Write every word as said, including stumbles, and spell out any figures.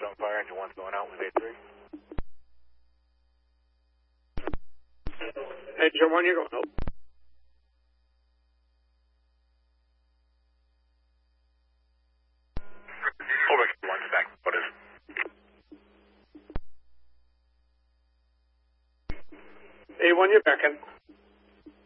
on fire, engine one's going out with A three. Engine one, you're going out. Over, one's back. What is it? A one, you're back in.